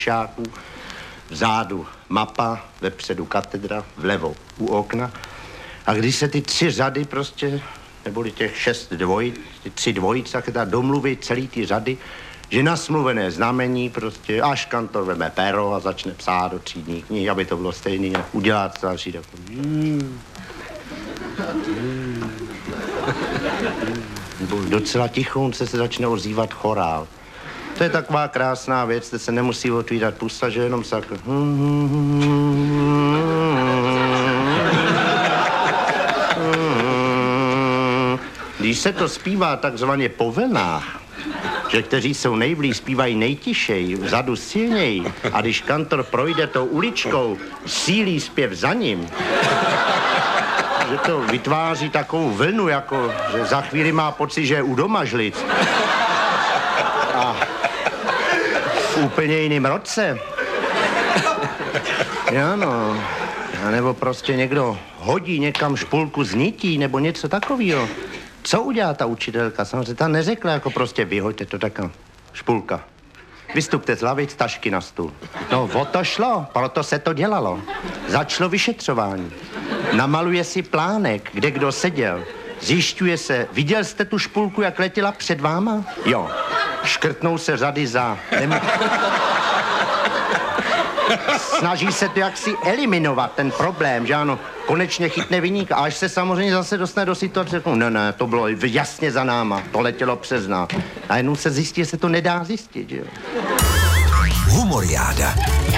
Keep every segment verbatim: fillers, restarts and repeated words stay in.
šáků, vzadu mapa, vepředu katedra, vlevo u okna. A když se ty tři řady prostě, neboli těch šest dvojic, ty tři dvojice, tak teda domluví celý ty řady, že na smluvené znamení prostě, až kantor veme péro a začne psát do třídní knihy, aby to bylo stejný, jak udělat další takový. Hmm. Hmm. Docela tichonce se začne ozývat chorál. To je taková krásná věc, kde se nemusí otvírat pusta, že jenom se jako... Když se to zpívá takzvaně po vlnách, že kteří jsou nejblíž, zpívají nejtišej, vzadu silněji, a když kantor projde tou uličkou, sílí zpěv za ním, že to vytváří takovou vlnu, jako, že za chvíli má pocit, že je u domažlic. A v úplně jiným roce. Jo, no. A nebo prostě někdo hodí někam špulku z nití, nebo něco takového. Co udělá ta učitelka? Samozřejmě ta neřekla, jako prostě vyhoďte to taká špulka. Vystupte z lavic, tašky na stůl. No, o to šlo, proto se to dělalo. Začalo vyšetřování. Namaluje si plánek, kde kdo seděl. Zjišťuje se, viděl jste tu špulku, jak letěla před váma? Jo. Škrtnou se řady za... Nem... Snaží se to jaksi eliminovat, ten problém, že ano, konečně chytne viníka. A až se samozřejmě zase dostane do situace, řeknou, ne, ne, to bylo jasně za náma, to letělo přes nás. A jenom se zjistí, že se to nedá zjistit, že jo. Humoriáda.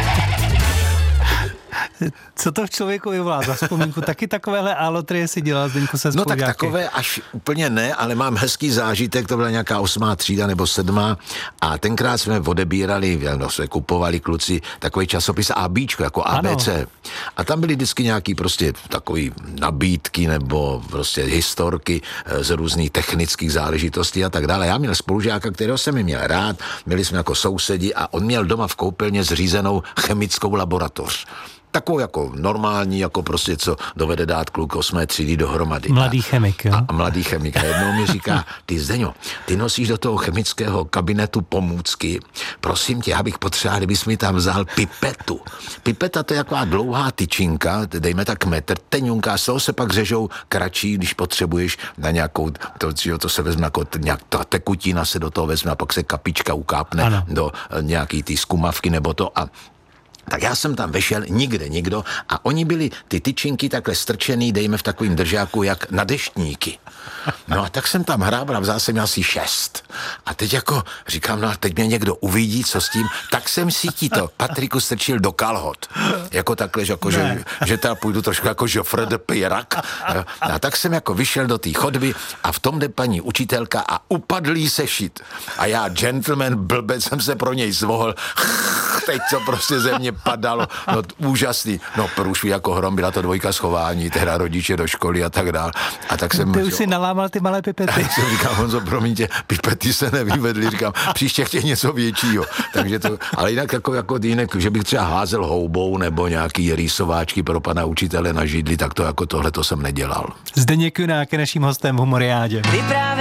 Co to v člověku vyvolá za vzpomínku? Taky takovéhle alotrie si dělal, Zdeňku, se No spolužáky? tak takové až úplně ne, ale mám hezký zážitek, to byla nějaká osmá třída nebo sedmá a tenkrát jsme odebírali, no, jsme kupovali kluci takový časopis ABčko, jako A B C. Ano. A tam byly vždycky nějaký prostě takový nabídky nebo prostě historky z různých technických záležitostí a tak dále. Já měl spolužáka, kterého jsem měl rád, měli jsme jako sousedi a on měl doma v koupelně zřízenou chemickou laboratoř. Takovou jako normální, jako prostě, co dovede dát kluk osmé třídy dohromady. Mladý chemik, jo? A, a mladý chemik. A jednou mi říká, ty Zdeňo, ty nosíš do toho chemického kabinetu pomůcky. Prosím tě, já bych potřeboval, kdybys mi tam vzal pipetu. Pipeta to je taková dlouhá tyčinka, dejme tak metr, teňunka, z toho se pak řežou kratší, když potřebuješ na nějakou, to, to se vezme jako nějak, ta tekutina se do toho vezme a pak se kapička ukápne ano. do nějaký ty zkumavky nebo to a tak já jsem tam vešel, nikde nikdo a oni byli ty tyčinky takhle strčený, dejme v takovým držáku, jak na deštníky. No a tak jsem tam hrábal a vzal jsem asi šest. A teď jako říkám, no a teď mě někdo uvidí, co s tím, tak jsem si ti to, Patriku, strčil do kalhot. Jako takhle, že, jako, že, že teda půjdu trošku jako Joffre de Pirac. A tak jsem jako vyšel do té chodby a v tom jde paní učitelka a upadlý sešit. A já, gentleman, blbec, jsem se pro něj zvohl. Teď co prostě ze mě padalo, no úžasný, no průšví jako hrom, byla to dvojka schování, tehda rodiče do školy a tak dál. A tak jsem... Ty už si nalámal ty malé pipety. jsem říkal, Honzo, promiňte, pipety se nevyvedly, říkám, příště chtěj něco většího. Takže to, ale jinak jako, jako jinak, že bych třeba házel houbou nebo nějaký rýsováčky pro pana učitele na židli, tak to jako tohle to jsem nedělal. Zdeněk Junák je naším hostem v Humoriádě.